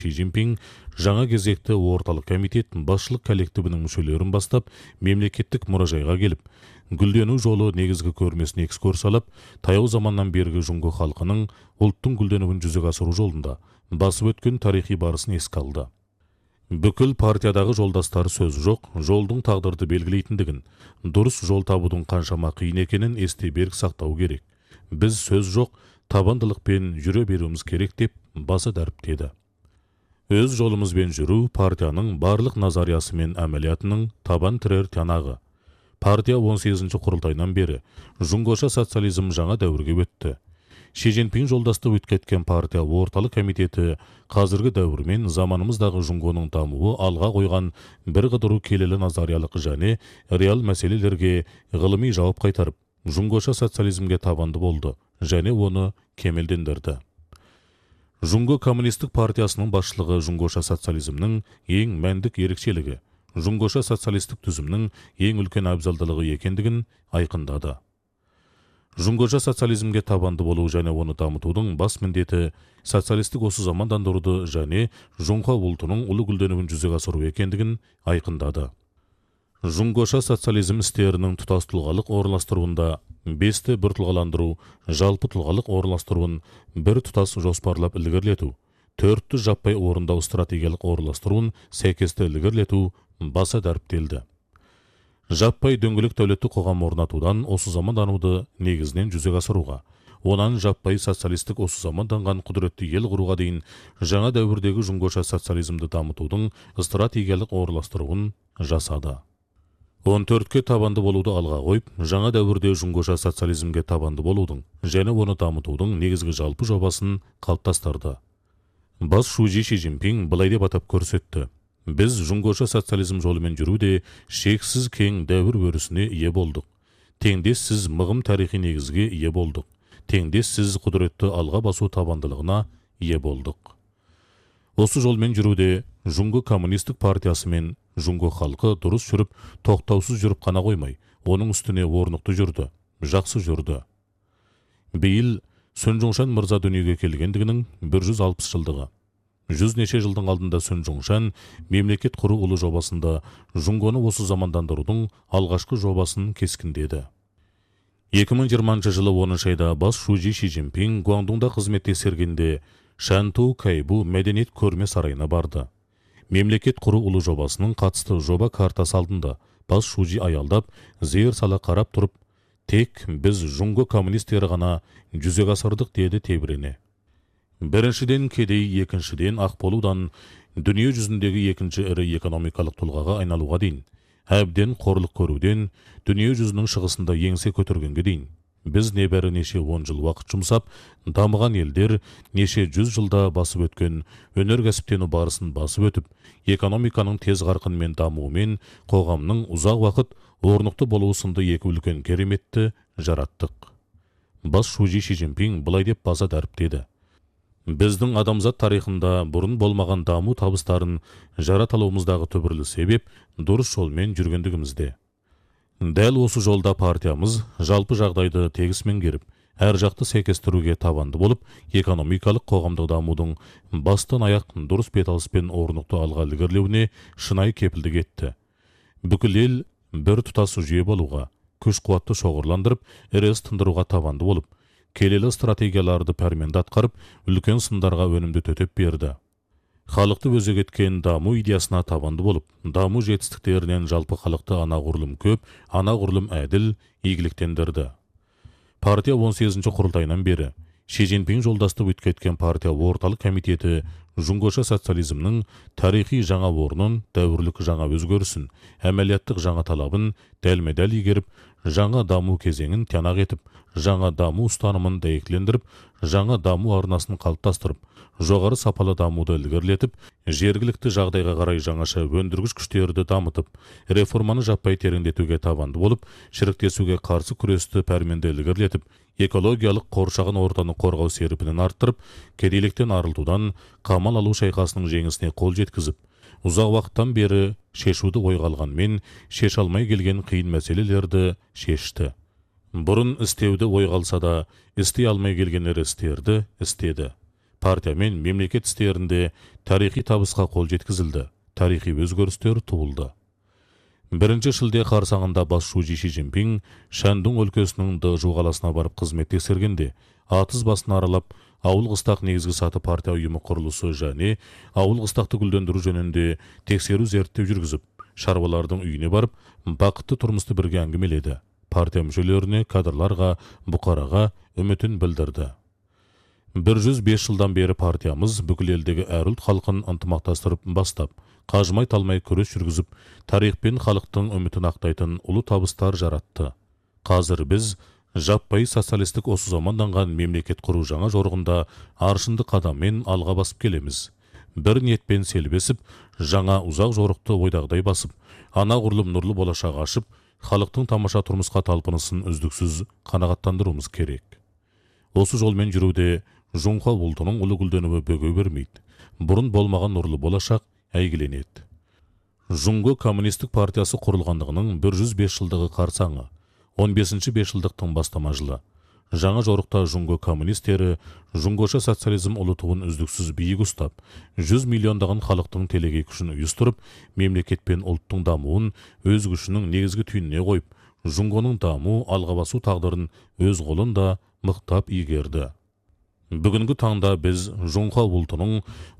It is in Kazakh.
Ши Цзиньпин жаңа кезекті орталық комитет басшылық коллективінің мүшелерін бастап, мемлекеттік мұражайға келіп, гүлдену жолы негізгі көрмесіне экскурсиялап, таяу заманнан бергі жұңго халқының ұлттың гүлденуін жүзеге асыру жолында басып өткен тарихи барысын еске алды. Бүкіл партиядағы жолдастар сөз жоқ, жолдың тағдырды белгілейтіндігін, дұрыс жол табудың қаншама қиын екенін есте берік сақтау керек. Біз сөз жоқ, табандылықпен жүре беруіміз керек деп баса дәріптеді. Өз жолымызбен жүру партияның барлық назариясы мен әмәлиятының табан тірер тиянағы. Партия 18-ші құрылтайынан бері жұңгоша социализм жаңа дәуірге өтті. Ши Цзиньпин жолдасты өткеткен партия орталық комитеті қазіргі дәуір мен заманымыздағы жұңгоның дамуы алға қойған бір қыдыру келелі назариялық және реал мәселелерге ғылыми жауап қайтарып, жұңгоша социализмге табанды болды және оны кемелдендірді. Жұңго коммунистік партиясының басшылығы жұңгоша социализмнің ең мәндік ерекшелігі, жұңгоша социалистік түзімнің ең үлкен абзалдылығы екендігін айқындады. Жұңгоша социализмге табанды болу және оны дамытудың бас міндеті социалистік осы замандандыруды және жұңға ұлтының ұлы гүлденуін жүзеге асыру екендігін айқындады. Жұңгоша социализм істерінің тұтас тұлғалық орналастыруында бесті бір тұлғаландыру, жалпы тұлғалық орналастыруын бір тұтас жоспарлап ілгерілету, төртті жаппай орындау стратегиялық орналастыруын сәйкесті ілгерілету баса дәріптелді. Жаппай дөңгелек дәулетті қоғам орнатудан осы замандануды негізінен жүзеге асыруға, онан жаппай социалистік осы заманданған құдіретті ел құруға дейін жаңа дәуірдегі жұңгоша социализмді дамытудың стратегиялық орналастыруын жасады. 14-ке табанды болуды алға қойып, жаңа дәуірде жұңгоша социализмге табанды болудың және оны дамытудың негізгі жалпы жобасын қалыптастырды. Бас Ши Цзиньпин былай деп атап көрсетті: біз жұңгоша социализм жолымен жүруде шексіз кең дәуір өрісіне ие болдық. Теңдессіз мығым тарихи негізге ие болдық. Теңдессіз құдіретті алға басу табандылығына ие болдық. Осы жолмен жүруде жұңго коммунистік партиясы мен жұңго халқы дұрыс жүріп, тоқтаусыз жүріп қана қоймай, оның үстіне орнықты жүрді, жақсы жүрді. Биыл Сөнжоңшан мырза дүниеге келгендігінің 160 жылдығы. 100 неше жылдың алдында Сөнжоңшан мемлекет құру ұлы жобасында жұңгоны осы замандандырудың алғашқы жобасын кескіндеді. 2020 жылы 10 айда бас Ши Цзиньпин Гуандоңда қызмет тексергенде Шанту Кайбу мәдениет көрме сарайына барды. Мемлекет құру ұлы жобасының қатысты жоба картасы алдында бас Ши аялдап, зер сала қарап тұрып, тек біз жұңго коммунистері ғана жүзеге асырдық деді тебірене. Біріншіден кедей, екіншіден ақ болудан дүние жүзіндегі екінші ірі экономикалық тұлғаға айналуға дейін, әбден қорлық көруден дүние жүзінің шығысында еңсе көтергенге дейін. Біз небәрі неше 10 жыл уақыт жұмсап, дамыған елдер неше 100 жылда басып өткен өнеркәсіптену барысын басып өтіп, экономиканың тез қарқынмен дамуымен қоғамның ұзақ уақыт орнықты болуы сынды екі үлкен кереметті жараттық. Бас Ши Цзиньпин былай деп баса дәріптеді: біздің адамзат тарихында бұрын болмаған даму табыстарын жарата алуымыздағы түбірлі себеп дұрыс жолмен жүргендігімізде. Дәл осы жолда партиямыз жалпы жағдайды тегіс меңгеріп, әр жақты сәйкестіруге табанды болып, экономикалық қоғамдық дамудың бастан аяқ дұрыс беталыспен орнықты алға ілгерілеуіне шынайы кепілдік етті. Бүкіл ел бір тұтас жүйе болуға, күш-қуатты шоғырландырып, ірес тындыруға табанды болып, келелі стратегияларды пәрменді атқарып, үлкен сындарға өнімді төтеп берді. Халықты өзек еткен даму идеясына табанды болып, даму жетістіктерінен жалпы халықты анағұрлым көп, анағұрлым әділ, игіліктендірді. Партия 18-ші құрылтайынан бері Ши Цзиньпин жолдасты өткеткен партия орталық комитеті жұңгоша социализмнің тарихи жаңа орнын, дәуірлік жаңа өзгерісін, әмәлияттық жаңа талабын дәлме-дәл игеріп, жаңа даму кезеңін тиянақ етіп, жаңа даму ұстанымын дәйектілендіріп, жаңа даму арнасын қалыптастырып, жоғары сапалы дамуды ілгерілетіп, жергілікті жағдайға қарай жаңаша өндіргіш күштерді дамытып, реформаны жаппай тереңдетуге табанды болып, шіріктесуге қарсы күресті пәрменді ілгерілетіп, экологиялық қоршаған ортаны қорғау серпінін арттырып, кедейліктен арылтудан қамал алу шайқасының жеңісіне қол жеткізіп, ұзақ уақыттан бері шешуді ойға алғанмен шеше алмай келген қиын мәселелерді шешті. Бұрын істеуді ойға алса да, істей алмай келген ірі істерді істеді. партия мен мемлекет істерінде тарихи табысқа қол жеткізілді, тарихи өзгерістер туылды. 1 шілде қарсаңында басшы Ши Цзиньпин Шандун өлкесінің Дэжу қаласына барып қызмет тексергенде, атыз басын аралап, ауыл қыстақ негізгі саты партия ұйымы құрылысы және ауыл қыстақты гүлдендіру жөнінде тексеру зерттеу жүргізіп, шаруалардың үйіне барып, бақытты тұрмысты бірге әңгімеледі. Партия мүшелеріне, кадрларға, бұқараға үмітін білдірді. 105 жылдан бері партиямыз бүкіл елдегі әр ұлт халқын ынтымақтастырып бастап, қажымай талмай күрес жүргізіп, тарих пен халықтың үмітін ақтайтын ұлы табыстар жаратты. Қазір біз жаппай социалистік осы заманданған мемлекет құру жаңа жорығында аршынды қадаммен алға басып келеміз. Бір ниетпен селбесіп, жаңа ұзақ жорықты ойдағыдай басып, анағұрлым нұрлы болашақ ашып, халықтың тамаша тұрмысқа талпынысын үздіксіз қанағаттандыруымыз керек. Осы жолмен жүруде Жоңқа ұлтының ұлы гүлденуі бөгей бермейді. Бұрын болмаған нұрлы болашақ әйгіленеді. Жұңго коммунистік партиясы құрылғандығының 105 жылдығы қарсаңы, 15-ші бесжылдықтың бастама жылы. Жаңа жорықта Жұңго коммунистері Жұңгоша социализм ұлы туын үздіксіз биік ұстап, 100 миллиондаған халықтың телегей күшін ұйыстырып, мемлекет пен ұлттың дамуын өз күшінің негізгі түйініне қойып, Жұңгоның даму, алға басу тағдырын өз қолында мықтап игерді. Бүгінгі таңда біз Жоңқа ұлтының